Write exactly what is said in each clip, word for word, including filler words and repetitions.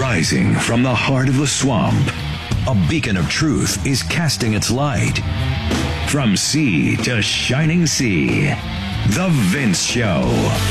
Rising from the heart of the swamp, a beacon of truth is casting its light. From sea to shining sea, The Vince Show.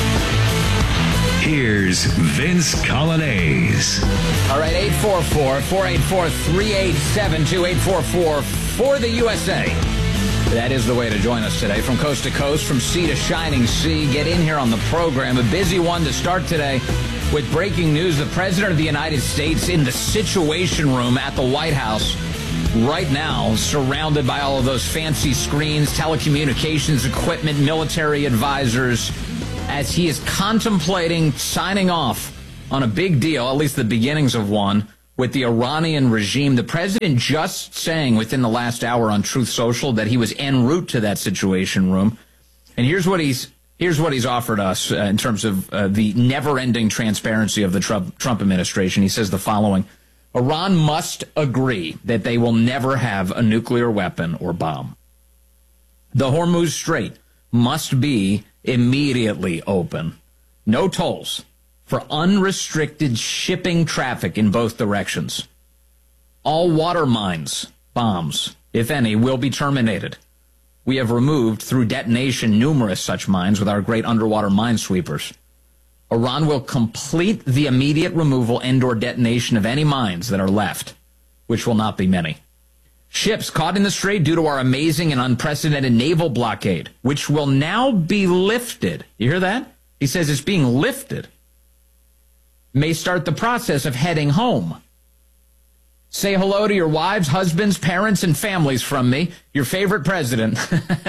Here's Vince Coglianese. All right, eight four four, four eight four, three eight seven two, eight four four for the U S A. That is the way to join us today. From coast to coast, from sea to shining sea. Get in here on the program. A busy one to start today with breaking news. The President of the United States in the Situation Room at the White House right now, surrounded by all of those fancy screens, telecommunications equipment, military advisors, as he is contemplating signing off on a big deal, at least the beginnings of one, with the Iranian regime. The president just saying within the last hour on Truth Social that he was en route to that Situation Room. And here's what he's here's what he's offered us uh, in terms of uh, the never-ending transparency of the Trump, Trump administration. He says the following: Iran must agree that they will never have a nuclear weapon or bomb. The Hormuz Strait must be immediately open. No tolls for unrestricted shipping traffic in both directions. All water mines, bombs, if any, will be terminated. We have removed through detonation numerous such mines with our great underwater minesweepers. Iran will complete the immediate removal and or detonation of any mines that are left, which will not be many. Ships caught in the strait due to our amazing and unprecedented naval blockade, which will now be lifted. You hear that? He says it's being lifted. May start the process of heading home. Say hello to your wives, husbands, parents, and families from me, your favorite president.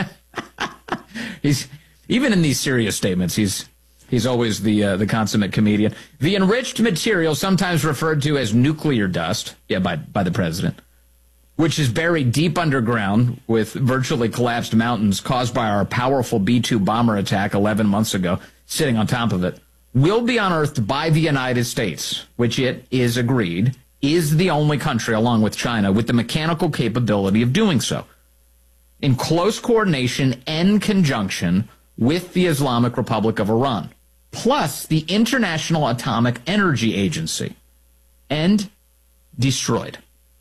He's even in these serious statements, he's he's always the uh, the consummate comedian. The enriched material, sometimes referred to as nuclear dust, yeah, by by the president, which is buried deep underground with virtually collapsed mountains caused by our powerful B two bomber attack eleven months ago, sitting on top of it, will be unearthed by the United States, which it is agreed is the only country, along with China, with the mechanical capability of doing so, in close coordination and conjunction with the Islamic Republic of Iran, plus the International Atomic Energy Agency, and destroyed.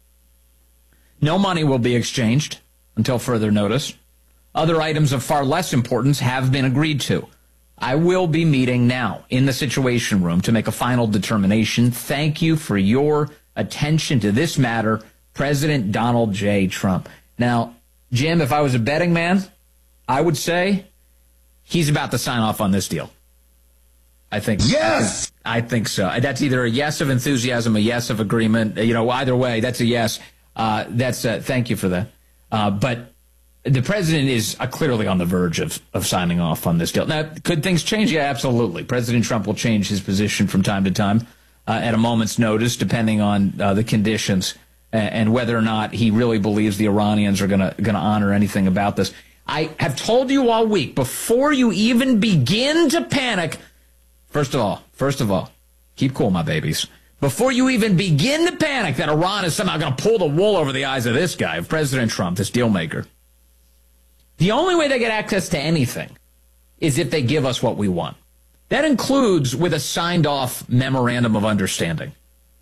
No money will be exchanged until further notice. Other items of far less importance have been agreed to. I will be meeting now in the Situation Room to make a final determination. Thank you for your attention to this matter, President Donald J. Trump. Now, Jim, if I was a betting man, I would say he's about to sign off on this deal. I think. Yes! I think, I think so. That's either a yes of enthusiasm, a yes of agreement. You know, either way, that's a yes. Uh, that's uh, thank you for that. Uh, but the president is uh, clearly on the verge of, of signing off on this deal. Now, could things change? Yeah, absolutely. President Trump will change his position from time to time uh, at a moment's notice, depending on uh, the conditions and, and whether or not he really believes the Iranians are going to going to honor anything about this. I have told you all week, before you even begin to panic, first of all, first of all, keep cool, my babies. Before you even begin to panic that Iran is somehow going to pull the wool over the eyes of this guy, of President Trump, this deal maker, the only way they get access to anything is if they give us what we want. That includes with a signed-off memorandum of understanding.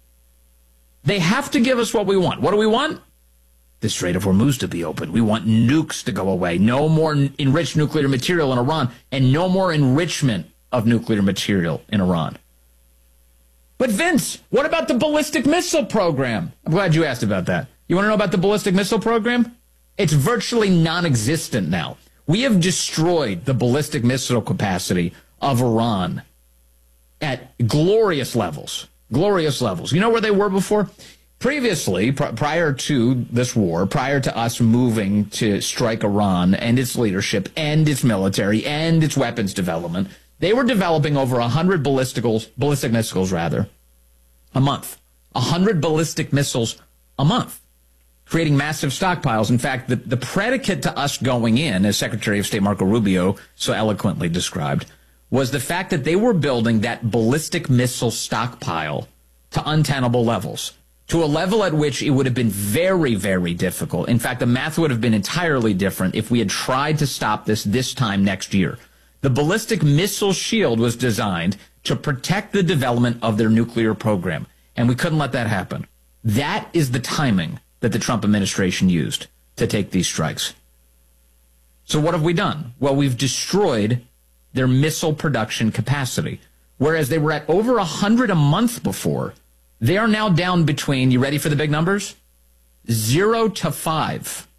They have to give us what we want. What do we want? The Strait of Hormuz to be open. We want nukes to go away. No more enriched nuclear material in Iran, and no more enrichment of nuclear material in Iran. But Vince, what about the ballistic missile program? I'm glad you asked about that. You want to know about the ballistic missile program? It's virtually non-existent now. We have destroyed the ballistic missile capacity of Iran at glorious levels. Glorious levels. You know where they were before? Previously, pr- prior to this war, prior to us moving to strike Iran and its leadership and its military and its weapons development, they were developing over one hundred ballisticals, ballistic missiles, rather, a month. one hundred ballistic missiles a month, creating massive stockpiles. In fact, the, the predicate to us going in, as Secretary of State Marco Rubio so eloquently described, was the fact that they were building that ballistic missile stockpile to untenable levels, to a level at which it would have been very, very difficult. In fact, the math would have been entirely different if we had tried to stop this this time next year. The ballistic missile shield was designed to protect the development of their nuclear program. And we couldn't let that happen. That is the timing that the Trump administration used to take these strikes. So what have we done? Well, we've destroyed their missile production capacity. Whereas they were at over one hundred a month before, they are now down between, you ready for the big numbers? Zero to five.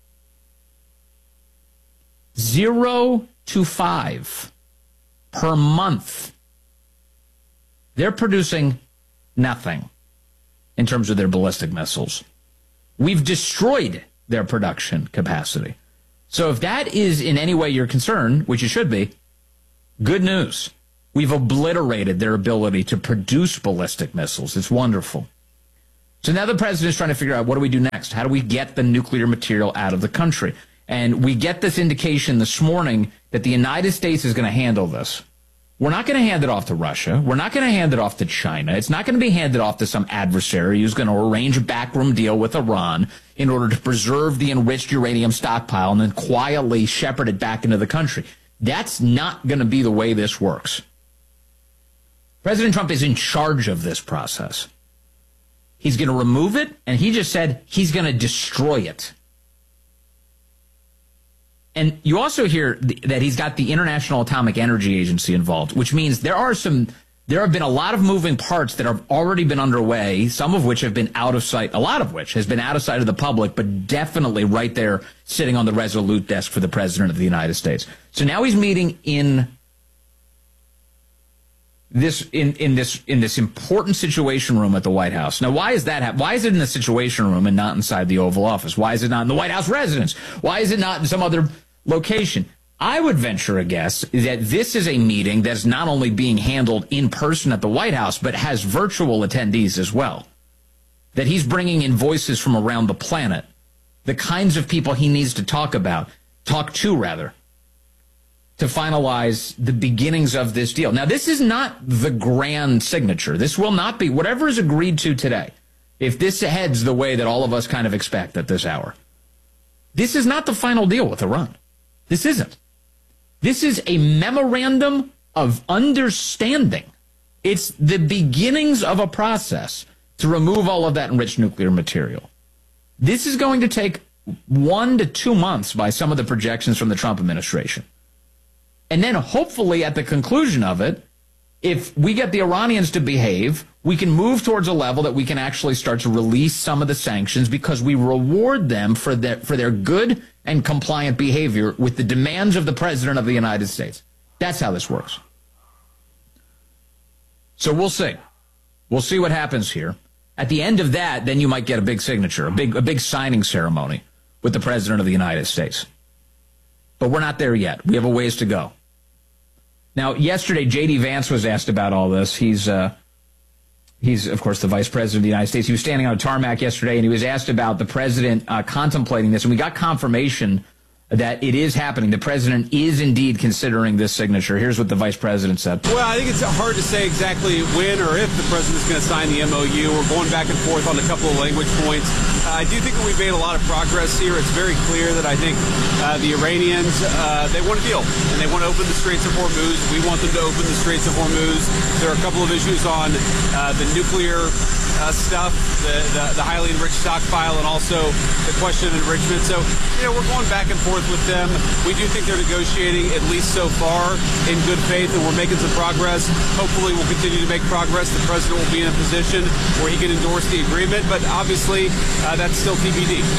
Zero to five per month. They're producing nothing in terms of their ballistic missiles. We've destroyed their production capacity. So if that is in any way your concern, which it should be, good news. We've obliterated their ability to produce ballistic missiles. It's wonderful. So now the president's trying to figure out, what do we do next? How do we get the nuclear material out of the country? And we get this indication this morning that the United States is going to handle this. We're not going to hand it off to Russia. We're not going to hand it off to China. It's not going to be handed off to some adversary who's going to arrange a backroom deal with Iran in order to preserve the enriched uranium stockpile and then quietly shepherd it back into the country. That's not going to be the way this works. President Trump is in charge of this process. He's going to remove it, and he just said he's going to destroy it. And you also hear th- that he's got the International Atomic Energy Agency involved, which means there are some, there have been a lot of moving parts that have already been underway, some of which have been out of sight, a lot of which has been out of sight of the public, but definitely right there sitting on the Resolute desk for the President of the United States. So now he's meeting in this in, in this in this important Situation Room at the White House. Now, why is that hap- why is it in the Situation Room and not inside the Oval Office? Why is it not in the White House residence? Why is it not in some other location? I would venture a guess that this is a meeting that's not only being handled in person at the White House, but has virtual attendees as well. That he's bringing in voices from around the planet, the kinds of people he needs to talk about, talk to rather, to finalize the beginnings of this deal. Now, this is not the grand signature. This will not be whatever is agreed to today. If this heads the way that all of us kind of expect at this hour, this is not the final deal with Iran. This isn't. This is a memorandum of understanding. It's the beginnings of a process to remove all of that enriched nuclear material. This is going to take one to two months by some of the projections from the Trump administration. And then hopefully at the conclusion of it, if we get the Iranians to behave, we can move towards a level that we can actually start to release some of the sanctions because we reward them for their, for their good and compliant behavior with the demands of the President of the United States. That's how this works. So we'll see. We'll see what happens here. At the end of that, then you might get a big signature, a big, a big signing ceremony with the President of the United States. But we're not there yet. We have a ways to go. Now, yesterday, J D. Vance was asked about all this. He's, uh, he's, of course, the Vice President of the United States. He was standing on a tarmac yesterday, and he was asked about the President uh, contemplating this. And we got confirmation that it is happening. The President is indeed considering this signature. Here's what the Vice President said. Well, I think it's hard to say exactly when or if the President's going to sign the M O U. We're going back and forth on a couple of language points. Uh, I do think that we've made a lot of progress here. It's very clear that I think uh, the Iranians, uh, they want a deal, and they want to open the Straits of Hormuz. We want them to open the Straits of Hormuz. There are a couple of issues on uh, the nuclear uh, stuff, the, the, the highly enriched stockpile, and also the question of enrichment. So, you know, we're going back and forth with them. We do think they're negotiating, at least so far, in good faith, and we're making some progress. Hopefully we'll continue to make progress. The President will be in a position where he can endorse the agreement, but obviously uh, that's still T B D.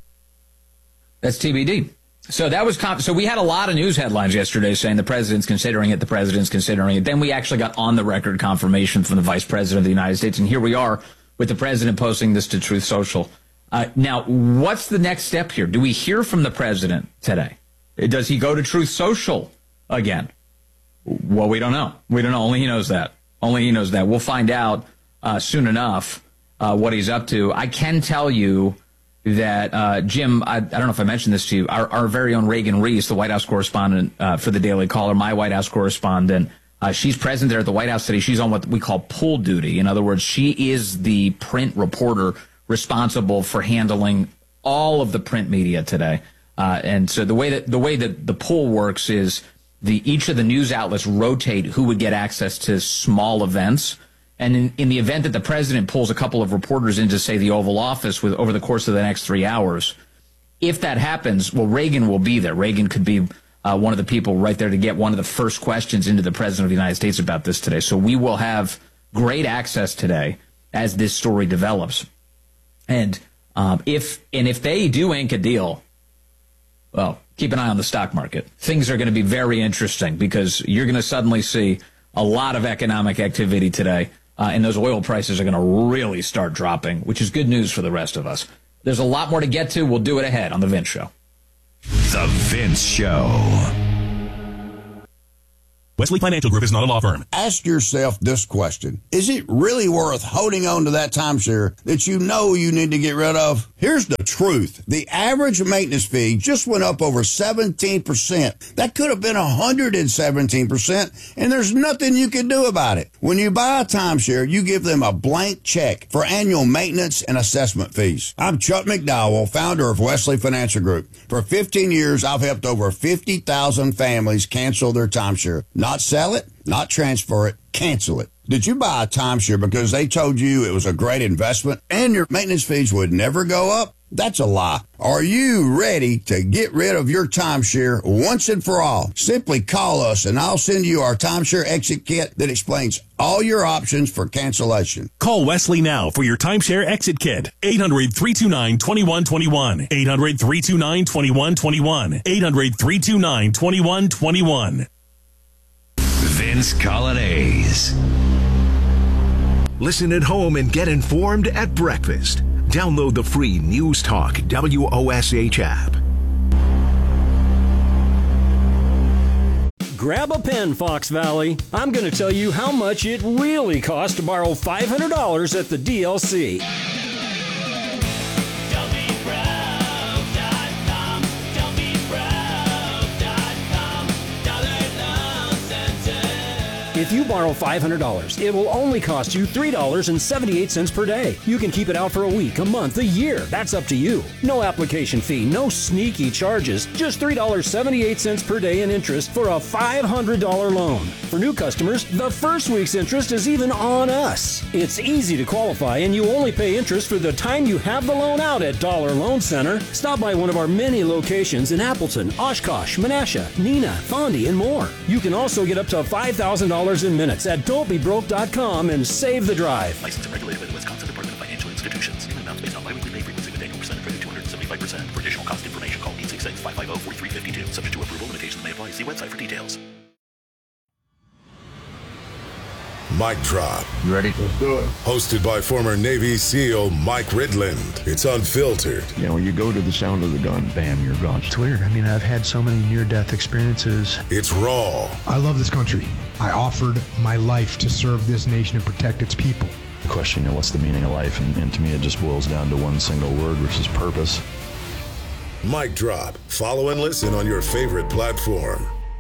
That's T B D. So that was comp- so we had a lot of news headlines yesterday saying the President's considering it, the President's considering it. Then we actually got on the record confirmation from the Vice President of the United States, and here we are with the President posting this to Truth Social. Uh, now, what's the next step here? Do we hear from the President today? Does he go to Truth Social again? Well, we don't know. We don't know. Only he knows that. Only he knows that. We'll find out uh, soon enough uh, what he's up to. I can tell you that, uh, Jim, I, I don't know if I mentioned this to you, our, our very own Reagan Reese, the White House correspondent uh, for the Daily Caller, my White House correspondent, uh, she's present there at the White House today. She's on what we call pull duty. In other words, she is the print reporter responsible for handling all of the print media today. Uh, and so the way that the way that the poll works is the each of the news outlets rotate who would get access to small events. And in, in the event that the president pulls a couple of reporters into, say, the Oval Office with over the course of the next three hours, if that happens, well, Reagan will be there. Reagan could be uh, one of the people right there to get one of the first questions into the president of the United States about this today. So we will have great access today as this story develops. And um, if and if they do ink a deal, well, keep an eye on the stock market. Things are going to be very interesting because you're going to suddenly see a lot of economic activity today. Uh, and those oil prices are going to really start dropping, which is good news for the rest of us. There's a lot more to get to. We'll do it ahead on The Vince Show. The Vince Show. Wesley Financial Group is not a law firm. Ask yourself this question. Is it really worth holding on to that timeshare that you know you need to get rid of? Here's the truth. The average maintenance fee just went up over seventeen percent. That could have been one hundred seventeen percent, and there's nothing you can do about it. When you buy a timeshare, you give them a blank check for annual maintenance and assessment fees. I'm Chuck McDowell, founder of Wesley Financial Group. For fifteen years, I've helped over fifty thousand families cancel their timeshare. Not sell it, not transfer it, cancel it. Did you buy a timeshare because they told you it was a great investment and your maintenance fees would never go up? That's a lie. Are you ready to get rid of your timeshare once and for all? Simply call us and I'll send you our timeshare exit kit that explains all your options for cancellation. Call Wesley now for your timeshare exit kit. eight hundred, three two nine, two one two one. eight hundred, three two nine, two one two one. eight hundred, three two nine, two one two one. Vince Colonnese. Listen at home and get informed at breakfast. Download the free News Talk W O S H app. Grab a pen, Fox Valley. I'm going to tell you how much it really costs to borrow five hundred dollars at the D L C. If you borrow five hundred dollars, it will only cost you three dollars and seventy-eight cents per day. You can keep it out for a week, a month, a year. That's up to you. No application fee, no sneaky charges. Just three dollars and seventy-eight cents per day in interest for a five hundred dollars loan. For new customers, the first week's interest is even on us. It's easy to qualify, and you only pay interest for the time you have the loan out at Dollar Loan Center. Stop by one of our many locations in Appleton, Oshkosh, Menasha, Neenah, Fondy, and more. You can also get up to five thousand dollars in minutes at don't be broke dot com and save the drive. Licensed and regulated by the Wisconsin Department of Financial Institutions. Payment amounts based on biweekly pay frequency with annual percentage rate of two hundred seventy-five percent. For additional cost information, call eight six six, five five zero, four three five two. Subject to approval, limitations may apply. See website for details. Mic Drop. You ready? Let's do it. Hosted by former Navy SEAL Mike Ridland. It's unfiltered. You know, when you go to the sound of the gun, bam, you're gone. It's weird. I mean, I've had so many near-death experiences. It's raw. I love this country. I offered my life to serve this nation and protect its people. The question, you know, what's the meaning of life? And, and to me, it just boils down to one single word, which is purpose. Mic Drop. Follow and listen on your favorite platform.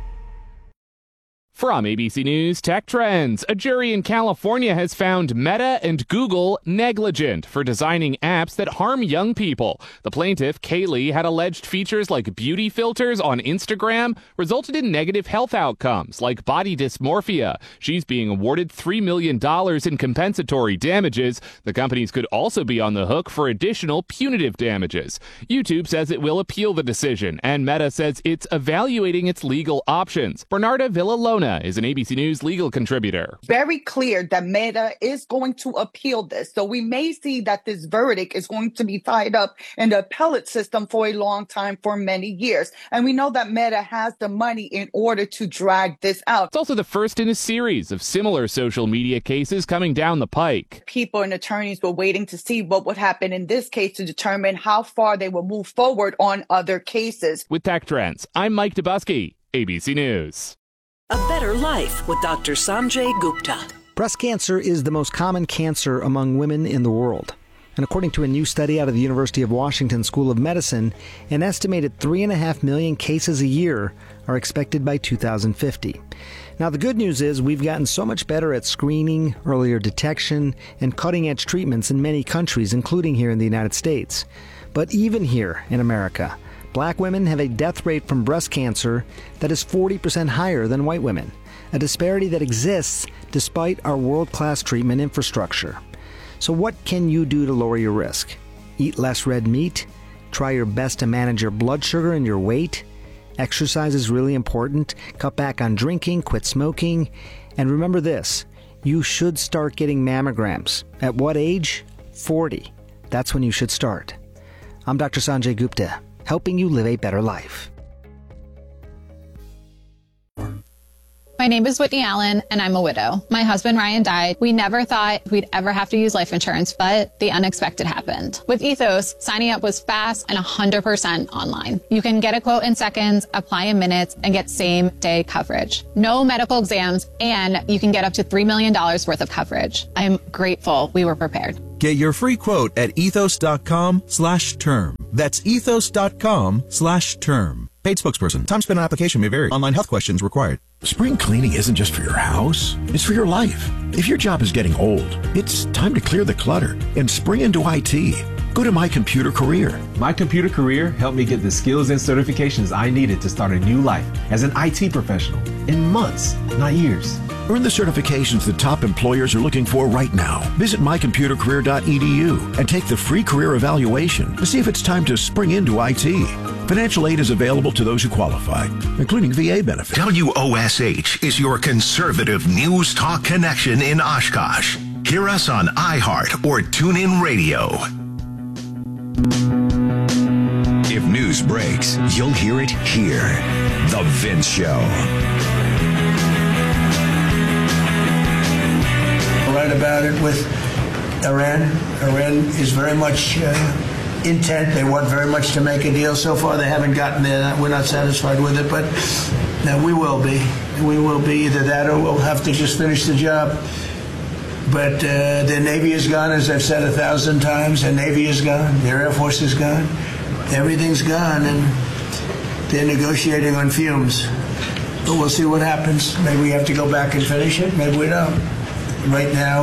From A B C News Tech Trends, a jury in California has found Meta and Google negligent for designing apps that harm young people. The plaintiff, Kaylee, had alleged features like beauty filters on Instagram resulted in negative health outcomes like body dysmorphia. She's being awarded three million dollars in compensatory damages. The companies could also be on the hook for additional punitive damages. YouTube says it will appeal the decision, and Meta says it's evaluating its legal options. Bernarda Villalona is an A B C News legal contributor. Very clear that Meta is going to appeal this. So we may see that this verdict is going to be tied up in the appellate system for a long time, for many years. And we know that Meta has the money in order to drag this out. It's also the first in a series of similar social media cases coming down the pike. People and attorneys were waiting to see what would happen in this case to determine how far they will move forward on other cases. With Tech Trends, I'm Mike Dubusky, A B C News. A Better Life with Doctor Sanjay Gupta. Breast cancer is the most common cancer among women in the world. And according to a new study out of the University of Washington School of Medicine, an estimated three and a half million cases a year are expected by two thousand fifty. Now, the good news is we've gotten so much better at screening, earlier detection, and cutting-edge treatments in many countries, including here in the United States. But even here in America, Black women have a death rate from breast cancer that is forty percent higher than white women. a disparity that exists despite our world-class treatment infrastructure. So what can you do to lower your risk? Eat less red meat? Try your best to manage your blood sugar and your weight? Exercise is really important. Cut back on drinking, quit smoking. And remember this, you should start getting mammograms. At what age? forty. That's when you should start. I'm Doctor Sanjay Gupta, helping you live a better life. My name is Whitney Allen, and I'm a widow. My husband, Ryan, died. We never thought we'd ever have to use life insurance, but the unexpected happened. With Ethos, signing up was fast and one hundred percent online. You can get a quote in seconds, apply in minutes, and get same-day coverage. No medical exams, and you can get up to three million dollars worth of coverage. I'm grateful we were prepared. Get your free quote at ethos.com slash term. That's ethos.com slash term. Paid spokesperson. Time spent on application may vary. Online health questions required. Spring cleaning isn't just for your house, it's for your life. If your job is getting old, it's time to clear the clutter and spring into I T. Go to My Computer Career. My Computer Career helped me get the skills and certifications I needed to start a new life as an I T professional in months, not years. Earn the certifications that top employers are looking for right now. Visit my computer career dot e d u and take the free career evaluation to see if it's time to spring into I T. Financial aid is available to those who qualify, including V A benefits. W O S H is your conservative news talk connection in Oshkosh. Hear us on iHeart or TuneIn Radio. If news breaks, you'll hear it here. The Vince Show. Right about it with Iran. Iran is very much uh, intent. They want very much to make a deal. So far, they haven't gotten there. We're not satisfied with it, but no, we will be. We will be either that or we'll have to just finish the job. But uh, their Navy is gone, as I've said a thousand times. Their Navy is gone. Their Air Force is gone. Everything's gone, and they're negotiating on fumes. But we'll see what happens. Maybe we have to go back and finish it. Maybe we don't. Right now,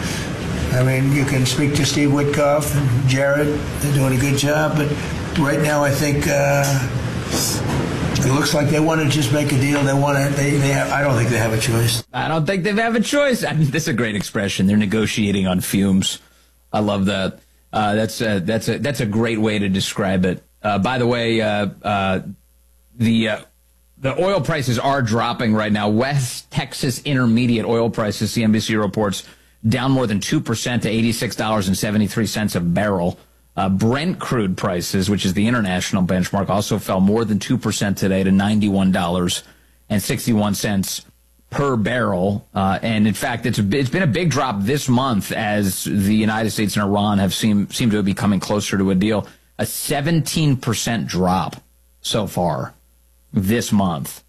I mean, you can speak to Steve Witkoff and Jared. They're doing a good job. But right now, I think uh, it looks like they want to just make a deal. They want to. They, they have, I don't think they have a choice. I don't think they have a choice. I mean, this is a great expression. They're negotiating on fumes. I love that. Uh, that's a, that's a that's a great way to describe it. Uh, by the way, uh, uh, the uh, the oil prices are dropping right now. West Texas Intermediate oil prices, C N B C reports, down more than two percent to eighty-six dollars and seventy-three cents a barrel. Uh, Brent crude prices, which is the international benchmark, also fell more than two percent today to ninety-one dollars and sixty-one cents per barrel. Uh, and in fact, it's, a, it's been a big drop this month as the United States and Iran have seemed, seemed to be coming closer to a deal. A seventeen percent drop so far this month.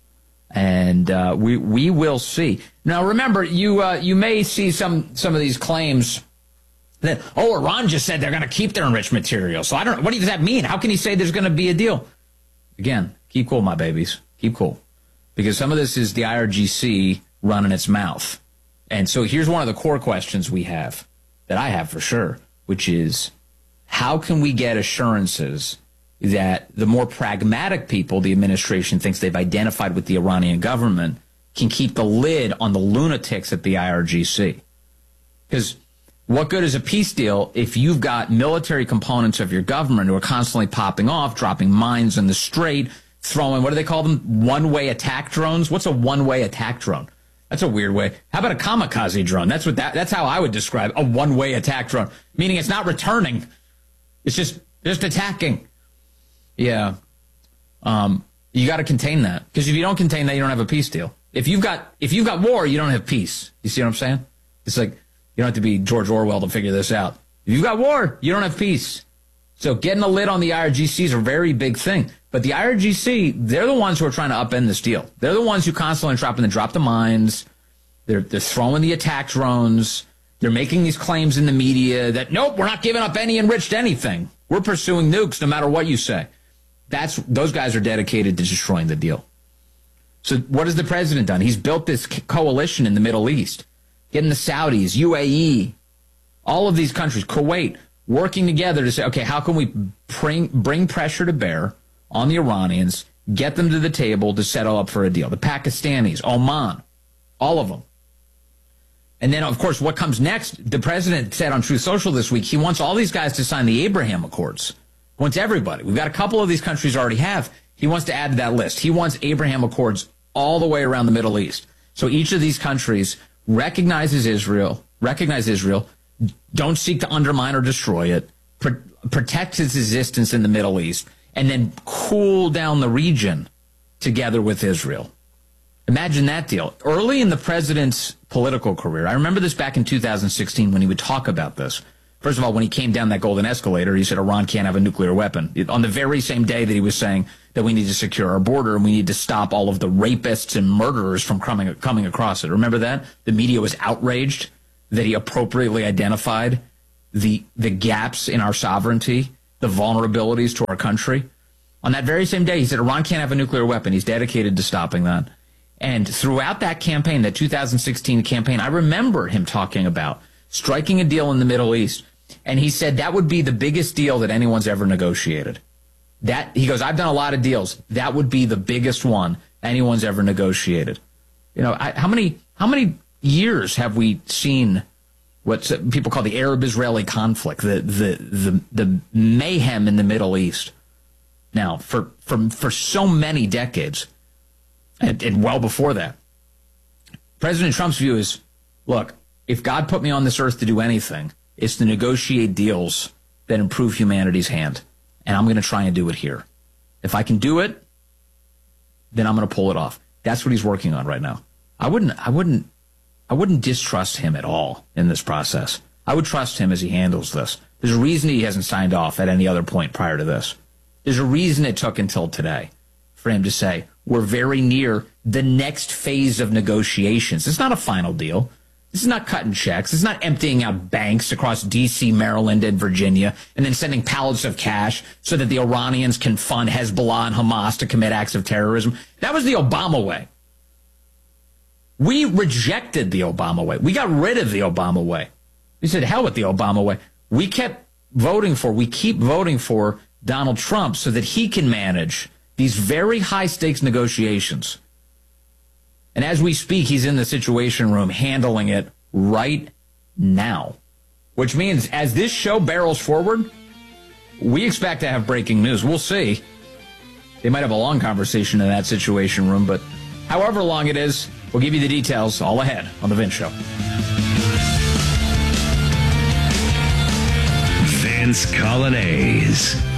And uh, we we will see. Now, remember, you uh, you may see some, some of these claims that, oh, Iran just said they're going to keep their enriched material. So I don't know. What does that mean? How can he say there's going to be a deal? Again, keep cool, my babies. Keep cool. Because some of this is the I R G C running its mouth. And so here's one of the core questions we have, that I have for sure, which is, how can we get assurances that the more pragmatic people the administration thinks they've identified with the Iranian government can keep the lid on the lunatics at the I R G C? Because what good is a peace deal if you've got military components of your government who are constantly popping off, dropping mines in the strait, throwing, what do they call them, one-way attack drones? What's a one-way attack drone? That's a weird way. How about a kamikaze drone? That's what that, that's how I would describe a one-way attack drone, meaning it's not returning. It's just just attacking. Yeah. Um, you got to contain that, because if you don't contain that, you don't have a peace deal. If you've got if you've got war, you don't have peace. You see what I'm saying? It's like, you don't have to be George Orwell to figure this out. If you've got war, you don't have peace. So getting a lid on the I R G C is a very big thing. But the I R G C, they're the ones who are trying to upend this deal. They're the ones who constantly dropping the drop the mines. They're they're throwing the attack drones. They're making these claims in the media that, nope, we're not giving up any enriched anything. We're pursuing nukes no matter what you say. That's those guys are dedicated to destroying the deal. So what has the president done? He's built this coalition in the Middle East, getting the Saudis, U A E, all of these countries, Kuwait, working together to say, okay, how can we bring, bring pressure to bear on the Iranians, get them to the table to settle up for a deal? The Pakistanis, Oman, All of them. And then, of course, what comes next? The president said on Truth Social this week, he wants all these guys to sign the Abraham Accords. He wants everybody. We've got a couple of these countries already have. He wants to add to that list. He wants Abraham Accords all the way around the Middle East. So each of these countries recognizes Israel, recognize Israel, don't seek to undermine or destroy it, pr- protect its existence in the Middle East, and then cool down the region together with Israel. Imagine that deal. Early in the president's political career, I remember this back in two thousand sixteen when he would talk about this. First of all, when he came down that golden escalator, he said Iran can't have a nuclear weapon. On the very same day that he was saying that we need to secure our border and we need to stop all of the rapists and murderers from coming, coming across it. Remember that? The media was outraged that he appropriately identified the the gaps in our sovereignty, the vulnerabilities to our country. On that very same day, he said Iran can't have a nuclear weapon. He's dedicated to stopping that. And throughout that campaign, that two thousand sixteen campaign, I remember him talking about striking a deal in the Middle East. And he said that would be the biggest deal that anyone's ever negotiated. That, he goes, I've done a lot of deals. That would be the biggest one anyone's ever negotiated. You know, I, how many how many years have we seen what people call the Arab-Israeli conflict, the the the, the mayhem in the Middle East? Now, for for, for so many decades, and, and well before that, President Trump's view is, look, if God put me on this earth to do anything, it's to negotiate deals that improve humanity's hand. And I'm going to try and do it here. If I can do it, then I'm going to pull it off. That's what he's working on right now. I wouldn't, I wouldn't, I wouldn't distrust him at all in this process. I would trust him as he handles this. There's a reason he hasn't signed off at any other point prior to this. There's a reason it took until today for him to say, we're very near the next phase of negotiations. It's not a final deal. This is not cutting checks. It's not emptying out banks across D C, Maryland, and Virginia, and then sending pallets of cash so that the Iranians can fund Hezbollah and Hamas to commit acts of terrorism. That was the Obama way. We rejected the Obama way. We got rid of the Obama way. We said, hell with the Obama way. We kept voting for, we keep voting for Donald Trump so that he can manage these very high-stakes negotiations. And as we speak, he's in the Situation Room handling it right now, which means as this show barrels forward, we expect to have breaking news. We'll see. They might have a long conversation in that Situation Room, but however long it is, we'll give you the details all ahead on The Vince Show. Vince Coglianese.